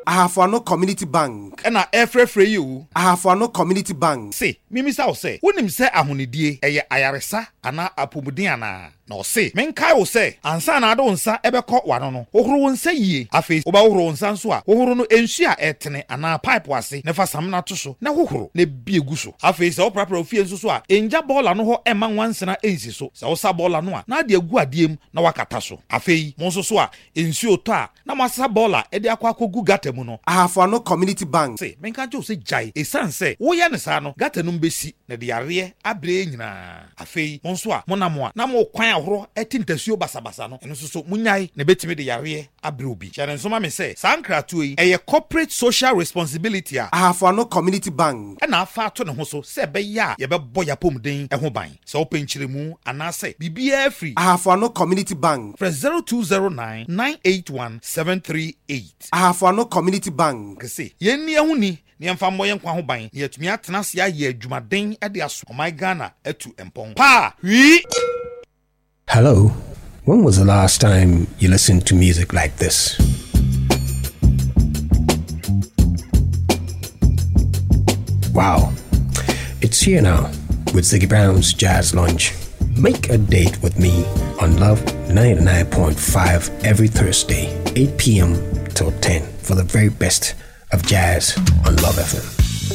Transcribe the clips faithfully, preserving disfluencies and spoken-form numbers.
Ahafano Community Bank. Ena efre fre you. Ahafano Community Bank. Say, mimi sa o say. Wonim say ahonidie eye ayaresa ana apomuden ana. No say, menkai o say, ansa na ado nsa ebekọ wano no. Ohoro nsa yie. Afi oba ohoro nsa nso a, ohoro no ensu a etene ana pipe wase, nefa sam na to so. Na ohoro na bie gu so. Afi se oprapra ofie nso so a, enja bola no ho ema nwansena ensi so. Se osa bola no a, na de agu adiem na wakata so. Afi mo nso so a, ensu oto a, na masa bola e de akwa akogu gata mu no. Ahafano Community Bank. Say, menka jo se jai. E san se, wo ya ne sa no, gata no mbesi na de yare abre nyina. Afi mo nso a, mo na mo a, na mo kwan ahoro etintasuo basabasa no. Eno so so munyai na betimi de yare abre obi. Chane nso ma me se, sankratu yi eye corporate social responsibility a Ahafano Community Bank. E na afa to ne ho so se be ya ye be bo ya pomden e ho ban. Se openchiremu anase bibia free. Ahafano Community Bank. Press zero two zero nine nine eight one seven three eight. Ahafano Community Bank. Kese yenni ehuni ni emfa moye nkwa ho ban. Ye tumi atena se aye adwumaden e de aso. Oh my Ghana etu empon. Pa! Wi! Hello. When was the last time you listened to music like this? Wow. It's here now with Ziggy Brown's Jazz Lunch. Make a date with me on Love ninety-nine point five every Thursday, eight p.m. till ten for the very best of jazz on Love F M.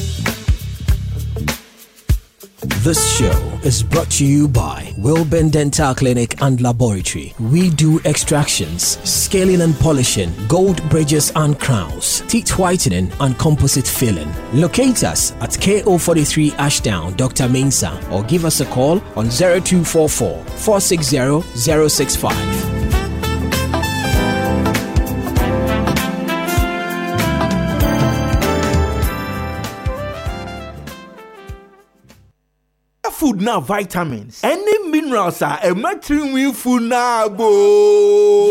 This show is brought to you by Wilburn Dental Clinic and Laboratory. We do extractions, scaling and polishing, gold bridges and crowns, teeth whitening and composite filling. Locate us at K O forty-three Ashdown, Doctor Mensa, or give us a call on zero two four four, four six zero, zero six five. Food now vitamins. Any minerals are a matrimony food now, bo.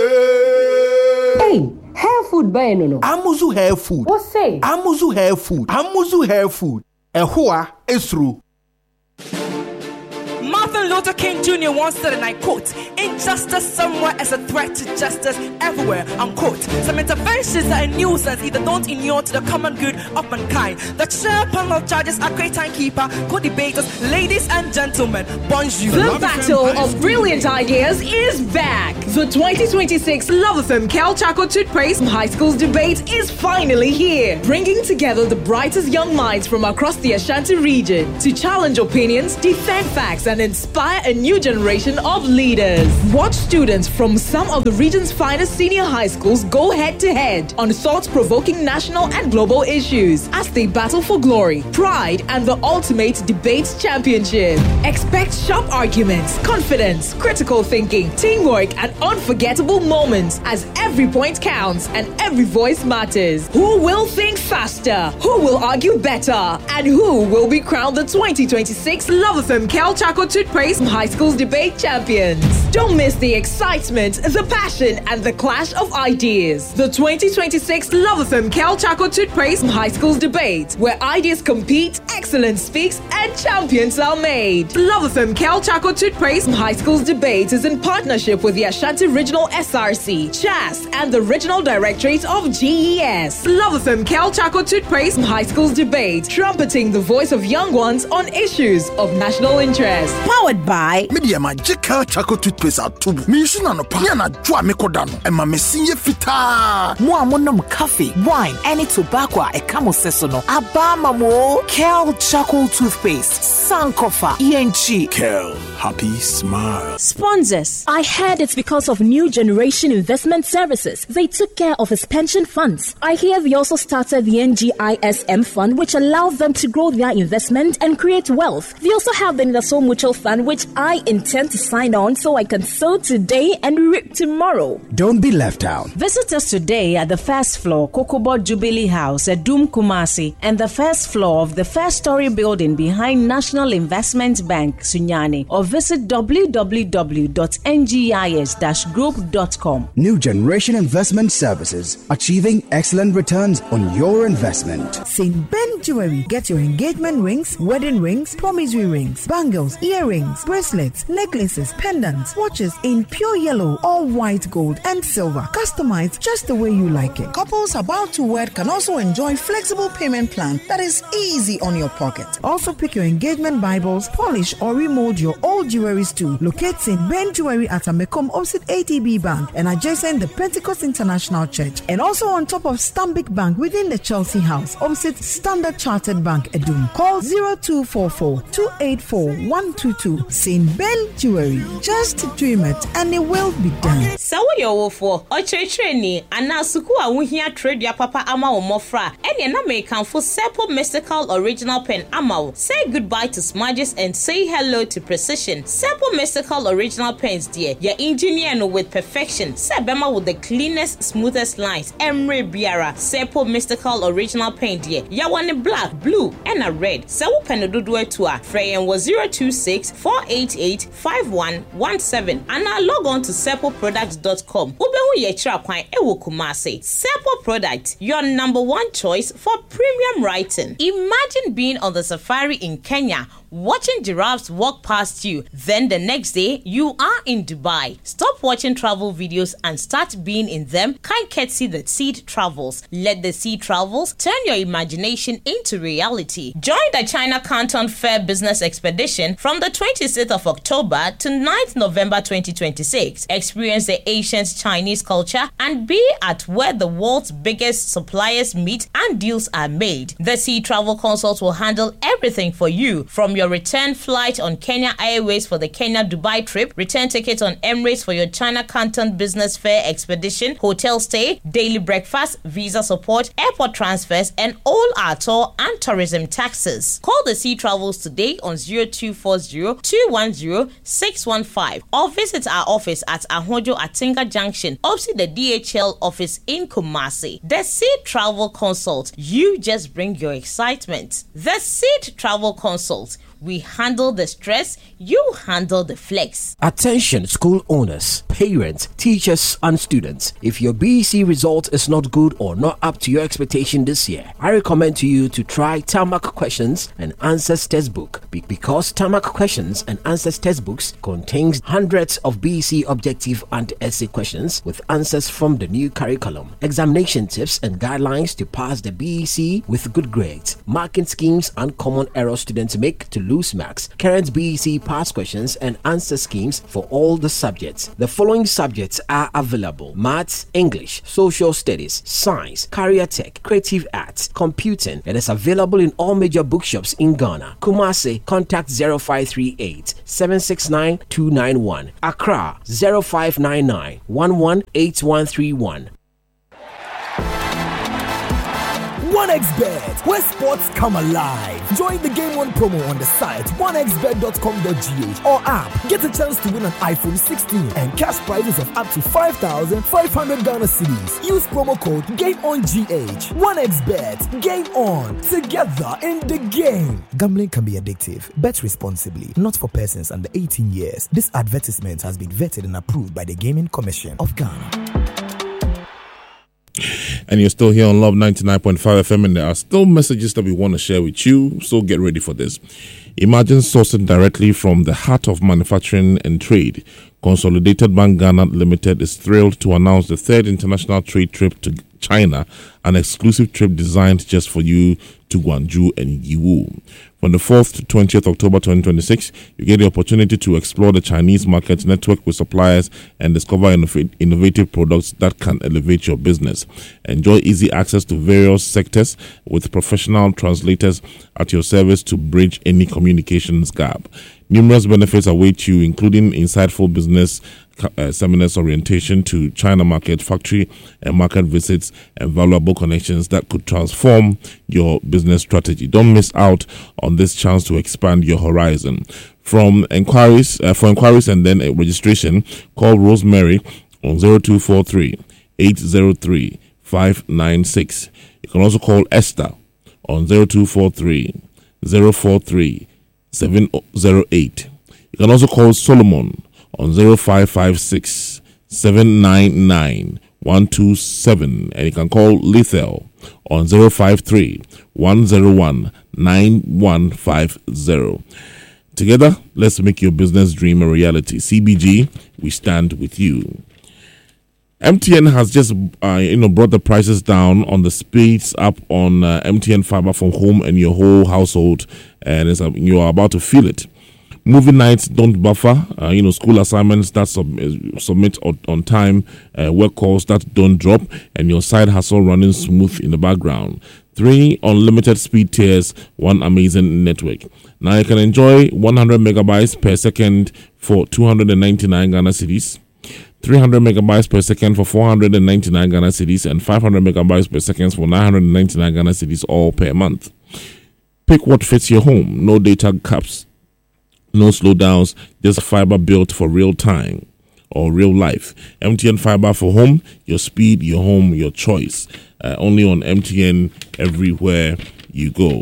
Hey, hair food by no no. Amuzu hair food. What say? Amuzu hair food. Amuzu hair food. Ehua esru. Martin Luther King Junior once said, and I quote, "Injustice somewhere is a threat to justice everywhere," unquote. Some interventions are a nuisance, either don't inure to the common good of mankind. The chair panel of judges are great timekeeper, co-debaters, ladies and gentlemen, bonjour. The battle of brilliant ideas is back. The twenty twenty-six Love F M Cal Chaco Toothpaste High Schools debate is finally here, bringing together the brightest young minds from across the Ashanti region to challenge opinions, defend facts, and inspire a new generation of leaders. Watch students from some of the region's finest senior high schools go head-to-head on thought-provoking national and global issues as they battle for glory, pride, and the ultimate debate championship. Expect sharp arguments, confidence, critical thinking, teamwork, and unforgettable moments as every point counts and every voice matters. Who will think faster? Who will argue better? And who will be crowned the twenty twenty-six Love F M Cal Chaco Toothpaste High Schools debate champions? Don't miss the excitement, the passion, and the clash of ideas. The twenty twenty-six Love F M Cal Chaco Toothpaste High Schools debate, where ideas compete, excellence speaks, and champions are made. Love F M Cal Chaco Toothpaste High Schools debate is in partnership with the Ashanti Regional S R C, C H A S, and the Regional Directorate of G E S. Love F M Cal Chaco Toothpaste High Schools debate, trumpeting the voice of young ones on issues of national interest. Powered by Media Magical Chaco Toothpaste at Tubu. Me shuna no pa na dwa mekodano. E ma mesinye fita. Mo amonom coffee, wine, any tobacco e kamo sesono. Abama mo Cal Chaco Toothpaste. Sankofa E N G. Cal Happy Smile. Sponsors. I heard it's because of New Generation Investment Services. They took care of his pension funds. I hear they also started the N G I S M fund, which allows them to grow their investment and create wealth. They also have the Nidaso Mutual Fund, which I intend to sign on so I can sow today and reap tomorrow. Don't be left out. Visit us today at the first floor, Kokobo Jubilee House at Doom Kumasi, and the first floor of the first story building behind National Investment Bank, Sunyani, or visit w w w dot n g i s dash group dot com. New Generation Investment Services, achieving excellent returns on your investment. Saint Ben Jewelry. Get your engagement rings, wedding rings, promissory rings, bangles, earrings, bracelets, necklaces, pendants, swatches in pure yellow or white gold and silver, customized just the way you like it. Couples about to wed can also enjoy flexible payment plan that is easy on your pocket. Also pick your engagement Bibles, polish or remold your old jewelries too. Locates in Ben Jewelry at Amekom opposite A T B Bank and adjacent the Pentecost International Church, and also on top of Stanbic Bank within the Chelsea House opposite Standard Chartered Bank Edum. Call zero two four four, two eight four, one two two. Saint Ben Jewelry. Just dream it and it will be done. So yo for Ochretreni and now suku a wuhia trade ya papa ama wo mofra ene na me kan for Seppo Mystical Original Pen ama. Say goodbye to smudges and say hello to precision. Seppo Mystical Original Pens dear. Your engineer no with perfection. Sebema with the cleanest, smoothest lines. Emre Biara. Seppo Mystical Original Pen dear. Ya one black, blue and a red. Sewo pen do do to a Freyen was zero two six, four eight eight, five one one seven and now log on to seppo products dot com. Ubehu ye tra kwan ewo Kumasi. Seppo Products, your number one choice for premium writing. Imagine being on the safari in Kenya, watching giraffes walk past you. Then the next day, you are in Dubai. Stop watching travel videos and start being in them. Kind courtesy the Seed Travels. Let the Seed Travels turn your imagination into reality. Join the China Canton Fair Business Expedition from the twenty-sixth of October to ninth November twenty twenty-six. Experience the ancient Chinese culture and be at where the world's biggest suppliers meet and deals are made. The Sea Travel Consult will handle everything for you, from your return flight on Kenya Airways for the Kenya Dubai trip, return tickets on Emirates for your China Canton Business Fair expedition, hotel stay, daily breakfast, visa support, airport transfers, and all our tour and tourism taxes. Call the Sea Travels today on zero two four zero, two one zero, six one five or visit our office at Ahojo Atinga Junction, opposite the D H L office in Kumasi. The Seed Travel Consult. You just bring your excitement. The Seed Travel Consult. We handle the stress, you handle the flex. Attention school owners, parents, teachers and students. If your B E C result is not good or not up to your expectation this year, I recommend to you to try Tarmac Questions and Answers Textbook, Be- because Tarmac Questions and Answers Textbooks contains hundreds of B E C objective and essay questions with answers from the new curriculum, examination tips and guidelines to pass the B E C with good grades, marking schemes and common errors students make to lose marks, current B E C past questions and answer schemes for all the subjects. The following subjects are available: Maths, English, Social Studies, Science, Career Tech, Creative Arts, Computing. It is available in all major bookshops in Ghana. Kumasi, contact zero five three eight, seven six nine, two nine one. Accra, zero five nine nine, one one eight one three one. one x bet, where sports come alive. Join the Game One promo on the site one x bet dot com dot g h or app. Get a chance to win an iPhone sixteen and cash prizes of up to five thousand five hundred Ghana cedis. Use promo code GameOnGH. one x bet, game on, together in the game. Gambling can be addictive. Bet responsibly. Not for persons under eighteen years. This advertisement has been vetted and approved by the Gaming Commission of Ghana. And you're still here on Love ninety-nine point five F M, and there are still messages that we want to share with you, so get ready for this. Imagine sourcing directly from the heart of manufacturing and trade. Consolidated Bank Ghana Limited is thrilled to announce the third international trade trip to China, an exclusive trip designed just for you to Guangzhou and Yiwu. From the fourth to twentieth October twenty twenty-six, you get the opportunity to explore the Chinese market, network with suppliers, and discover innov- innovative products that can elevate your business. Enjoy easy access to various sectors with professional translators at your service to bridge any communications gap. Numerous benefits await you, including insightful business uh, seminars, orientation to China market, factory and market visits, and valuable connections that could transform your business strategy. Don't miss out on this chance to expand your horizon. From inquiries, uh, for inquiries and then uh, registration, call Rosemary on zero two four three, eight zero three, five nine six. You can also call Esther on zero two four three, zero four three, seven zero eight. You can also call Solomon on zero five five six, seven nine nine, one two seven, and you can call Lethal on zero five three, one zero one, nine one five zero. Together, let's make your business dream a reality. C B G, we stand with you. M T N has just uh, you know brought the prices down on the speeds up on uh, M T N fiber for home and your whole household, and it's, uh, you are about to feel it. Movie nights don't buffer, uh, you know, school assignments that sub- submit on, on time, uh, work calls that don't drop, and your side hustle running smooth in the background. Three unlimited speed tiers, one amazing network. Now you can enjoy one hundred megabytes per second for two hundred ninety-nine Ghana cedis, three hundred megabytes per second for four hundred ninety-nine Ghana cedis, and five hundred megabytes per second for nine hundred ninety-nine Ghana cedis, all per month. Pick what fits your home. No data caps. No slowdowns, just fiber built for real time or real life. M T N Fiber for home, your speed, your home, your choice. Uh, only on M T N everywhere you go.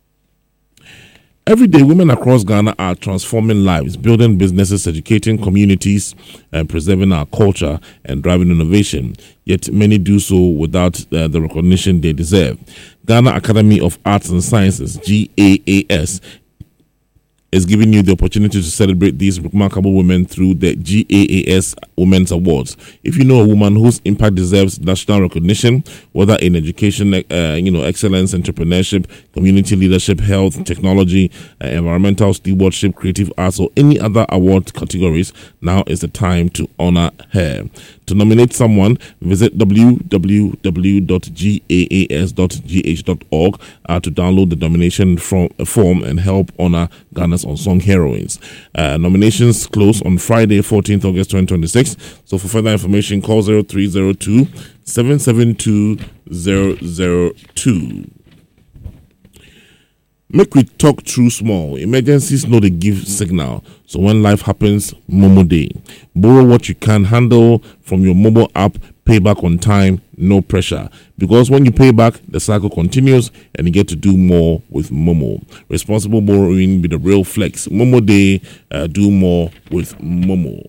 Every day, women across Ghana are transforming lives, building businesses, educating communities, and preserving our culture and driving innovation. Yet many do so without uh, the recognition they deserve. Ghana Academy of Arts and Sciences, G A A S, is giving you the opportunity to celebrate these remarkable women through the G A A S Women's Awards. If you know a woman whose impact deserves national recognition, whether in education, uh, you know, excellence, entrepreneurship, community leadership, health, technology, uh, environmental stewardship, creative arts, or any other award categories, now is the time to honor her. To nominate someone, visit w w w dot g a a s dot g h dot org uh, to download the nomination from, uh, form and help honor Ghana's unsung heroines. Uh, nominations close on Friday, fourteenth August twenty twenty-six. So for further information, call zero three zero two, seven seven two, zero zero two. Make we talk true small. Emergencies know they give signal. So when life happens, Momo Day. Borrow what you can handle from your mobile app. Pay back on time, no pressure. Because when you pay back, the cycle continues and you get to do more with Momo. Responsible borrowing be the real flex. Momo Day, uh, do more with Momo.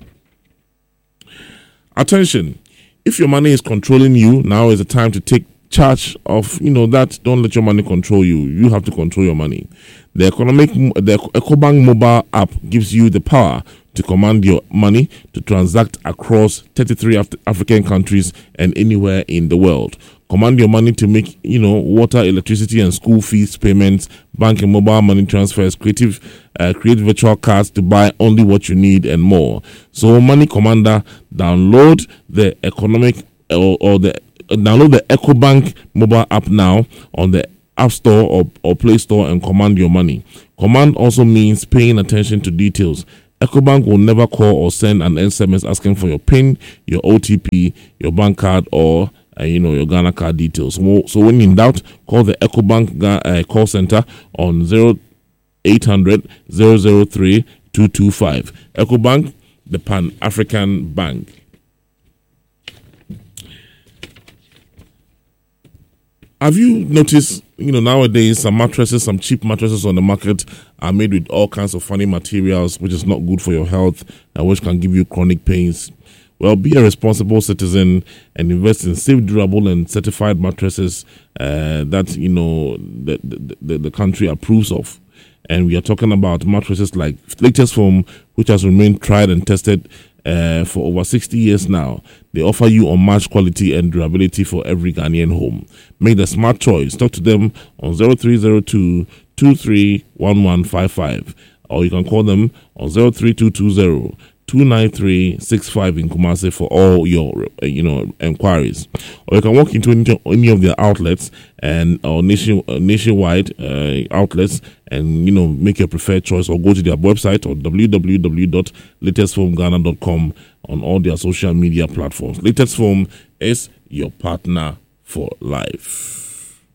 Attention. If your money is controlling you, now is the time to take charge of, you know, that. Don't let your money control you. You have to control your money. The economic, the EcoBank mobile app gives you the power to command your money to transact across thirty-three Af- African countries and anywhere in the world. Command your money to make, you know, water, electricity, and school fees payments, bank and mobile money transfers, creative, uh, create virtual cards to buy only what you need, and more. So, Money Commander, download the economic or, or the download the EcoBank mobile app now on the App Store or, or Play Store and command your money. Command also means paying attention to details. EcoBank will never call or send an S M S asking for your PIN, your O T P, your bank card, or uh, you know your Ghana card details. So when in doubt, call the EcoBank uh, call center on zero eight hundred, zero zero three, two two five. EcoBank, the Pan-African Bank. Have you noticed, you know, nowadays some mattresses, some cheap mattresses on the market are made with all kinds of funny materials, which is not good for your health and which can give you chronic pains? Well, be a responsible citizen and invest in safe, durable, and certified mattresses uh, that, you know, the, the, the country approves of. And we are talking about mattresses like Latest Foam, which has remained tried and tested Uh, for over sixty years now. They offer you unmatched quality and durability for every Ghanaian home. Make the smart choice. Talk to them on zero three zero two, two three one one five five, or you can call them on zero three two two zero, two nine three six five in Kumasi for all your uh, you know enquiries. Or you can walk into any, any of their outlets and or nation uh, nationwide uh, outlets and, you know, make your preferred choice, or go to their website or w w w dot latest foam ghana dot com on all their social media platforms. Latest Foam is your partner for life.